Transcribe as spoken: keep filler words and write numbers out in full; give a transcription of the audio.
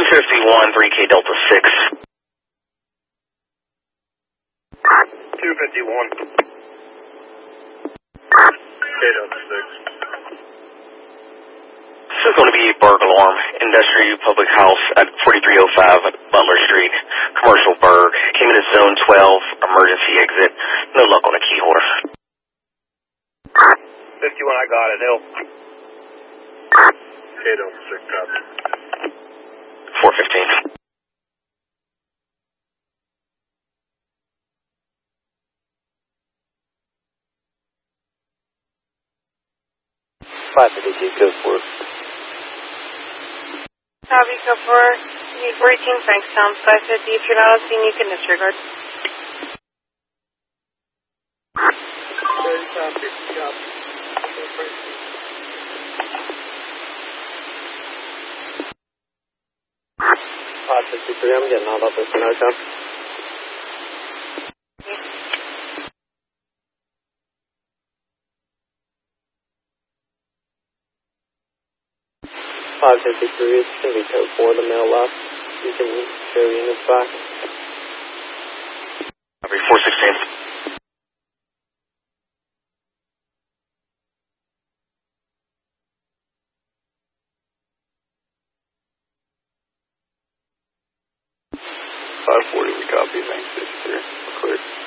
two fifty-one, three K Delta six. two fifty-one. K Delta six. This is going to be a burg alarm. Industry Public House at forty-three oh five Butler Street. Commercial burg. Came into zone twelve. Emergency exit. No luck on a key holder. fifty-one, I got it. Hill. K Delta six, copy. four fifteen. five fifty-two, code four. Copy, code four. Need fourteen Frankstown, five fifty. If you're not listening, you can disregard. Very copy, copy. five fifty-three, I'm getting all up this no time. five fifty-three, it's going to be code four, the mail left. You can show units back. Copy, four sixteen. five forty, we copy, thanks, fifty-three, clear.